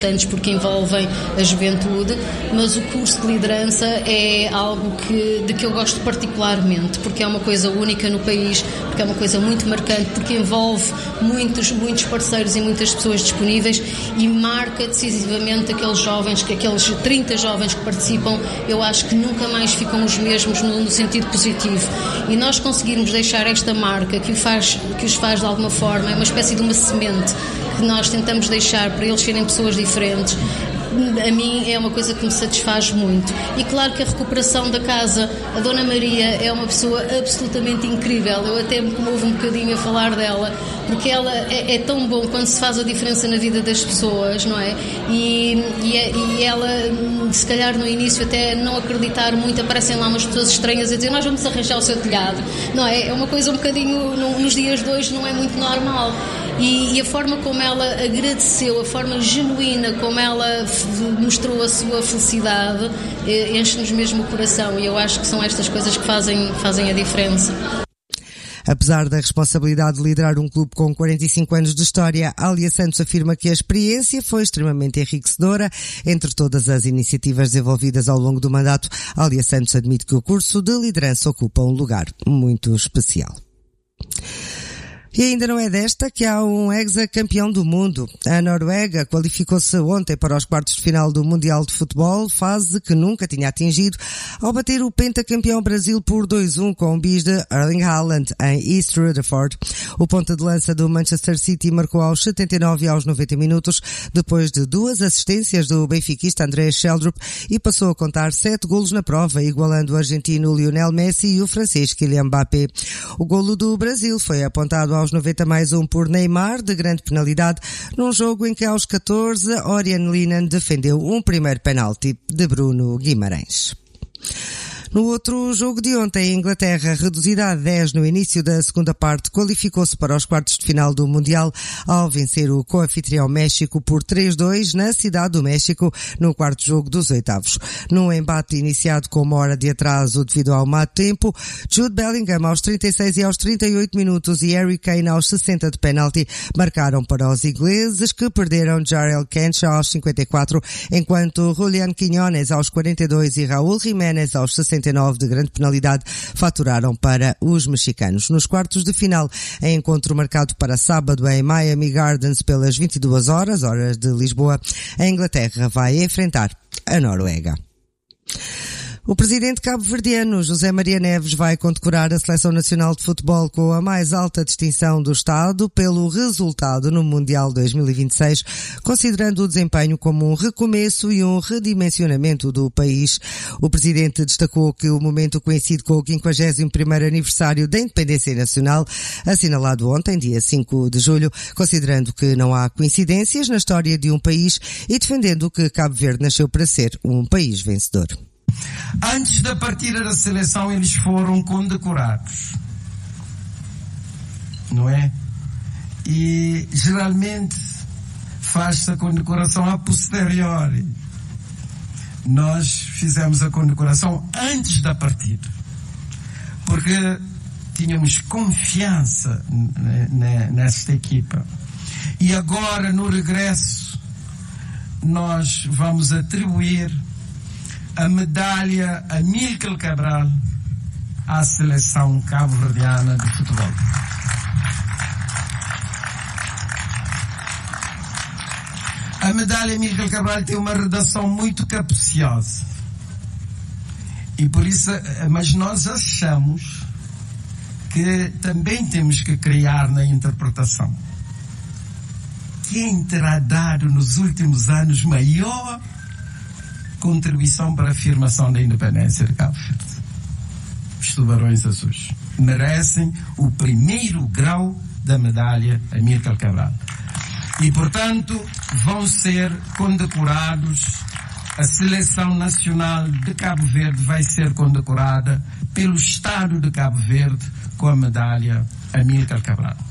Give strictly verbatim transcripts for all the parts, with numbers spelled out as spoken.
porque envolvem a juventude, mas o curso de liderança é algo que, de que eu gosto particularmente, porque é uma coisa única no país, porque é uma coisa muito marcante, porque envolve muitos, muitos parceiros e muitas pessoas disponíveis e marca decisivamente aqueles jovens, que aqueles trinta jovens que participam, eu acho que nunca mais ficam os mesmos no, no sentido positivo. E nós conseguirmos deixar esta marca que, o faz, que os faz de alguma forma, é uma espécie de uma semente que nós tentamos deixar para eles serem pessoas diferentes, a mim é uma coisa que me satisfaz muito. E claro que a recuperação da casa, a Dona Maria é uma pessoa absolutamente incrível, eu até me comovo um bocadinho a falar dela, porque ela é, é tão bom quando se faz a diferença na vida das pessoas, não é? E, e, e ela, se calhar no início até não acreditar muito, aparecem lá umas pessoas estranhas a dizer, nós vamos arranjar o seu telhado, não é? É uma coisa um bocadinho, nos dias de hoje não é muito normal. E, e a forma como ela agradeceu, a forma genuína como ela mostrou a sua felicidade, enche-nos mesmo o coração, e eu acho que são estas coisas que fazem, fazem a diferença. Apesar da responsabilidade de liderar um clube com quarenta e cinco anos de história, Alia Santos afirma que a experiência foi extremamente enriquecedora. Entre todas as iniciativas desenvolvidas ao longo do mandato, Alia Santos admite que o curso de liderança ocupa um lugar muito especial. E ainda não é desta que há um ex-campeão do mundo. A Noruega qualificou-se ontem para os quartos de final do Mundial de Futebol, fase que nunca tinha atingido, ao bater o pentacampeão Brasil por dois a um com o bis de Erling Haaland em East Rutherford. O ponta de lança do Manchester City marcou aos setenta e nove e aos noventa minutos, depois de duas assistências do benfiquista André Sheldrup, e passou a contar sete golos na prova, igualando o argentino Lionel Messi e o francês Kylian Mbappé. O golo do Brasil foi apontado aos noventa mais um por Neymar, de grande penalidade, num jogo em que aos catorze Orion Linan defendeu um primeiro penalti de Bruno Guimarães. No outro jogo de ontem, a Inglaterra, reduzida a dez no início da segunda parte, qualificou-se para os quartos de final do Mundial ao vencer o co-anfitrião México por três a dois na Cidade do México, no quarto jogo dos oitavos. Num embate iniciado com uma hora de atraso devido ao má tempo, Jude Bellingham aos trinta e seis e aos trinta e oito minutos e Harry Kane aos sessenta de penalti marcaram para os ingleses, que perderam Jarrell Kench aos cinquenta e quatro, enquanto Julián Quiñones aos quarenta e dois e Raúl Jiménez aos sessenta e nove de grande penalidade faturaram para os mexicanos. Nos quartos de final, em encontro marcado para sábado em Miami Gardens pelas vinte e duas horas, horas de Lisboa, a Inglaterra vai enfrentar a Noruega. O presidente cabo-verdiano, José Maria Neves, vai condecorar a Seleção Nacional de Futebol com a mais alta distinção do Estado pelo resultado no Mundial dois mil e vinte e seis, considerando o desempenho como um recomeço e um redimensionamento do país. O presidente destacou que o momento coincide com o quinquagésimo primeiro aniversário da independência nacional, assinalado ontem, dia cinco de julho, considerando que não há coincidências na história de um país e defendendo que Cabo Verde nasceu para ser um país vencedor. Antes da partida da seleção, eles foram condecorados, não é? E geralmente faz-se a condecoração a posteriori. Nós fizemos a condecoração antes da partida, porque tínhamos confiança nesta equipa. E agora, no regresso, nós vamos atribuir a medalha Amílcar Cabral à seleção cabo-verdiana de futebol. A medalha Amílcar Cabral tem uma redação muito capciosa. E por isso, mas nós achamos que também temos que criar na interpretação. Quem terá dado nos últimos anos maior contribuição para a afirmação da independência de Cabo Verde? Os Tubarões Azuis merecem o primeiro grau da medalha Amílcar Cabral. E, portanto, vão ser condecorados, a Seleção Nacional de Cabo Verde vai ser condecorada pelo Estado de Cabo Verde com a medalha Amílcar Cabral.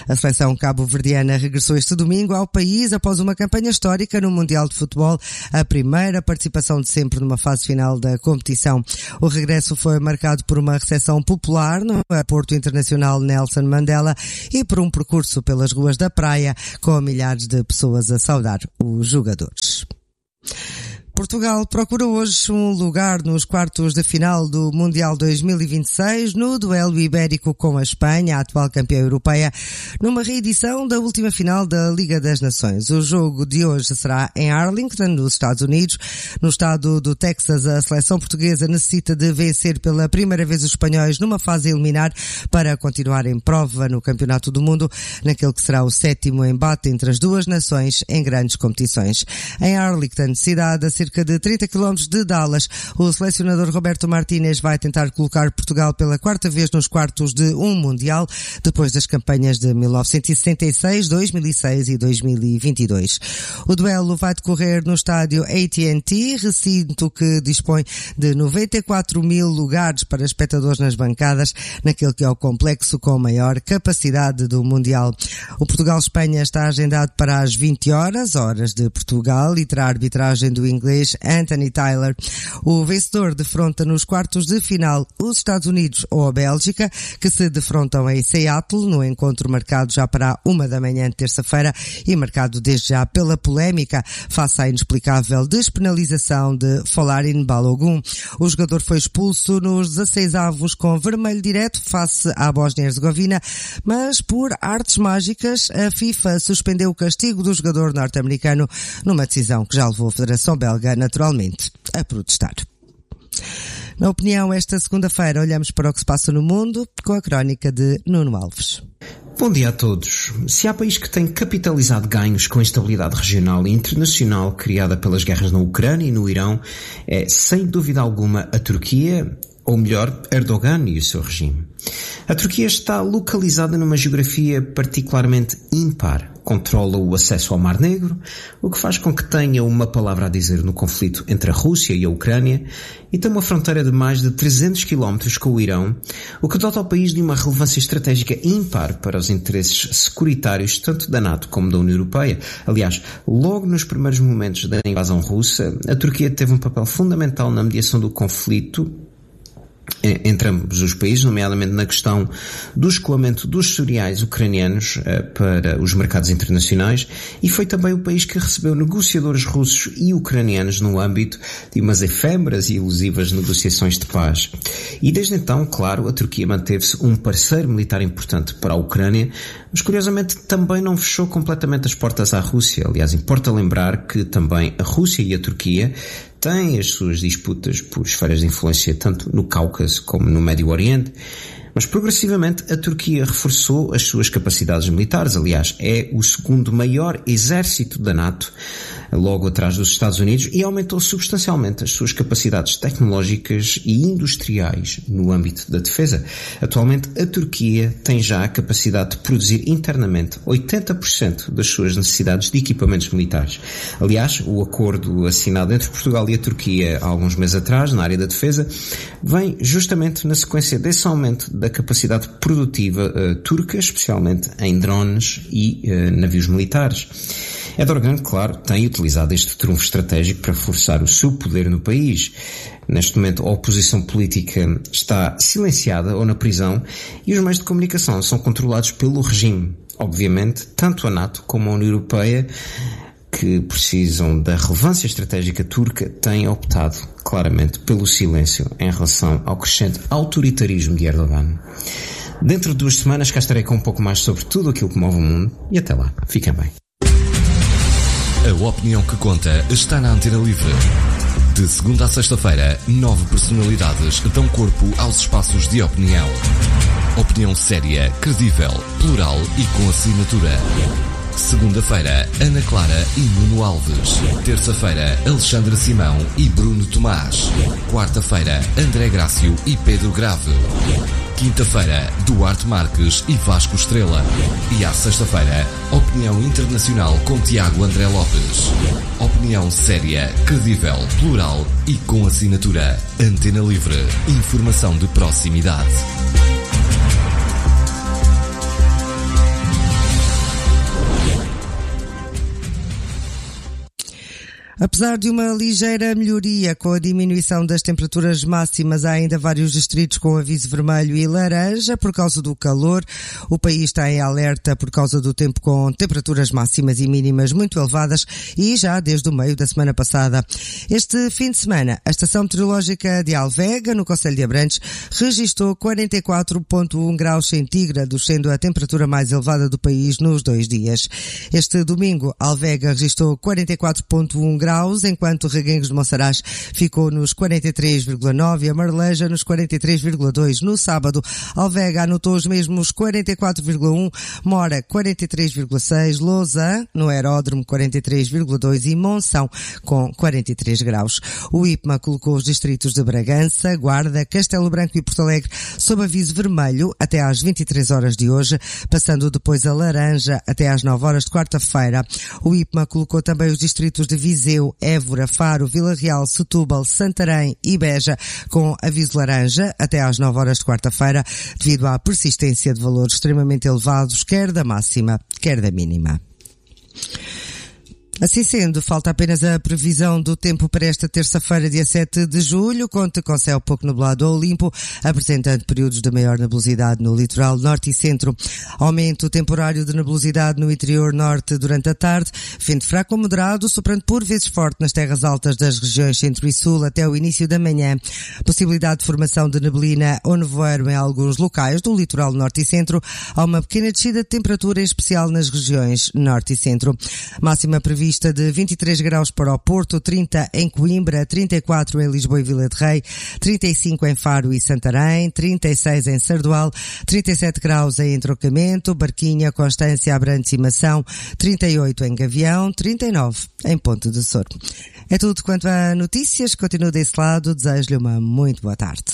A seleção cabo-verdiana regressou este domingo ao país após uma campanha histórica no Mundial de Futebol, a primeira participação de sempre numa fase final da competição. O regresso foi marcado por uma recepção popular no aeroporto internacional Nelson Mandela e por um percurso pelas ruas da praia com milhares de pessoas a saudar os jogadores. Portugal procura hoje um lugar nos quartos de final do Mundial dois mil e vinte e seis no duelo ibérico com a Espanha, a atual campeã europeia, numa reedição da última final da Liga das Nações. O jogo de hoje será em Arlington, nos Estados Unidos. No estado do Texas, a seleção portuguesa necessita de vencer pela primeira vez os espanhóis numa fase eliminar para continuar em prova no Campeonato do Mundo, naquele que será o sétimo embate entre as duas nações em grandes competições. Em Arlington, cidade a cerca de trinta quilómetros de Dallas, o selecionador Roberto Martínez vai tentar colocar Portugal pela quarta vez nos quartos de um Mundial, depois das campanhas de mil novecentos e sessenta e seis, dois mil e seis e dois mil e vinte e dois. O duelo vai decorrer no estádio A T and T, recinto que dispõe de noventa e quatro mil lugares para espectadores nas bancadas, naquele que é o complexo com maior capacidade do Mundial. O Portugal-Espanha está agendado para as vinte horas, horas de Portugal, e terá a arbitragem do inglês Anthony Tyler. O vencedor defronta nos quartos de final os Estados Unidos ou a Bélgica, que se defrontam em Seattle, no encontro marcado já para uma da manhã de terça-feira e marcado desde já pela polémica face à inexplicável despenalização de Folarin Balogun. O jogador foi expulso nos dezasseis avos com vermelho direto face à Bósnia-Herzegovina, mas por artes mágicas a FIFA suspendeu o castigo do jogador norte-americano numa decisão que já levou a Federação Belga naturalmente a protestar. Na opinião, esta segunda-feira olhamos para o que se passa no mundo com a crónica de Nuno Alves. Bom dia a todos. Se há país que tem capitalizado ganhos com a instabilidade regional e internacional criada pelas guerras na Ucrânia e no Irão, é sem dúvida alguma a Turquia, ou melhor, Erdogan e o seu regime. A Turquia está localizada numa geografia particularmente ímpar. Controla o acesso ao Mar Negro, o que faz com que tenha uma palavra a dizer no conflito entre a Rússia e a Ucrânia, e tem uma fronteira de mais de trezentos quilómetros com o Irão, o que dota ao país de uma relevância estratégica ímpar para os interesses securitários tanto da NATO como da União Europeia. Aliás, logo nos primeiros momentos da invasão russa, a Turquia teve um papel fundamental na mediação do conflito entre ambos os países, nomeadamente na questão do escoamento dos cereais ucranianos uh, para os mercados internacionais, e foi também o país que recebeu negociadores russos e ucranianos no âmbito de umas efêmeras e ilusivas negociações de paz. E desde então, claro, a Turquia manteve-se um parceiro militar importante para a Ucrânia, mas curiosamente também não fechou completamente as portas à Rússia. Aliás, importa lembrar que também a Rússia e a Turquia têm as suas disputas por esferas de influência tanto no Cáucaso como no Médio Oriente, mas progressivamente a Turquia reforçou as suas capacidades militares. Aliás, é o segundo maior exército da NATO, logo atrás dos Estados Unidos, e aumentou substancialmente as suas capacidades tecnológicas e industriais no âmbito da defesa. Atualmente, a Turquia tem já a capacidade de produzir internamente oitenta por cento das suas necessidades de equipamentos militares. Aliás, o acordo assinado entre Portugal e a Turquia há alguns meses atrás, na área da defesa, vem justamente na sequência desse aumento da capacidade produtiva uh, turca, especialmente em drones e uh, navios militares. Erdogan, claro, tem utilizado este trunfo estratégico para reforçar o seu poder no país. Neste momento, a oposição política está silenciada ou na prisão e os meios de comunicação são controlados pelo regime. Obviamente, tanto a NATO como a União Europeia, que precisam da relevância estratégica turca, têm optado claramente pelo silêncio em relação ao crescente autoritarismo de Erdogan. Dentro de duas semanas cá estarei com um pouco mais sobre tudo aquilo que move o mundo, e até lá, fiquem bem. A opinião que conta está na Antena Livre. De segunda a sexta-feira, nove personalidades dão corpo aos espaços de opinião. Opinião séria, credível, plural e com assinatura. Segunda-feira, Ana Clara e Nuno Alves. Terça-feira, Alexandra Simão e Bruno Tomás. Quarta-feira, André Grácio e Pedro Grave. Quinta-feira, Duarte Marques e Vasco Estrela. E à sexta-feira, Opinião Internacional com Tiago André Lopes. Opinião séria, credível, plural e com assinatura. Antena Livre. Informação de proximidade. Apesar de uma ligeira melhoria com a diminuição das temperaturas máximas, há ainda vários distritos com aviso vermelho e laranja por causa do calor. O país está em alerta por causa do tempo com temperaturas máximas e mínimas muito elevadas e já desde o meio da semana passada. Este fim de semana, a estação meteorológica de Alvega, no concelho de Abrantes, registrou quarenta e quatro vírgula um graus centígrados, sendo a temperatura mais elevada do país nos dois dias. Este domingo, Alvega registrou quarenta e quatro vírgula um graus, enquanto Reguengos de Monsaraz ficou nos quarenta e três vírgula nove e a Marleja nos quarenta e três vírgula dois. No sábado, Alvega anotou os mesmos quarenta e quatro vírgula um, Mora quarenta e três vírgula seis, Lousã no Aeródromo quarenta e três vírgula dois e Monção com quarenta e três graus. O I P M A colocou os distritos de Bragança, Guarda, Castelo Branco e Porto Alegre sob aviso vermelho até às vinte e três horas de hoje, passando depois a laranja até às nove horas de quarta-feira. O I P M A colocou também os distritos de Viseu, Évora, Faro, Vila Real, Setúbal, Santarém e Beja com aviso laranja até às nove horas de quarta-feira, devido à persistência de valores extremamente elevados, quer da máxima, quer da mínima. Assim sendo, falta apenas a previsão do tempo para esta terça-feira, dia sete de julho, conta com céu pouco nublado ou limpo, apresentando períodos de maior nebulosidade no litoral norte e centro. Aumento temporário de nebulosidade no interior norte durante a tarde, vento fraco ou moderado, soprando por vezes forte nas terras altas das regiões centro e sul até o início da manhã. Possibilidade de formação de neblina ou nevoeiro em alguns locais do litoral norte e centro. Há uma pequena descida de temperatura, em especial nas regiões norte e centro. Máxima prevista de vinte e três graus para o Porto, trinta em Coimbra, trinta e quatro em Lisboa e Vila de Rei, trinta e cinco em Faro e Santarém, trinta e seis em Sardual, trinta e sete graus em Entrocamento, Barquinha, Constância, Abrantes e Mação, trinta e oito em Gavião, trinta e nove em Ponte de Soro. É tudo quanto a notícias. Continuo desse lado. Desejo-lhe uma muito boa tarde.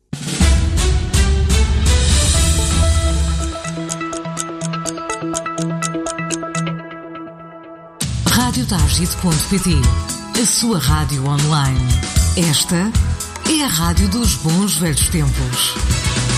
rádio target ponto pt, a sua rádio online. Esta é a rádio dos bons velhos tempos.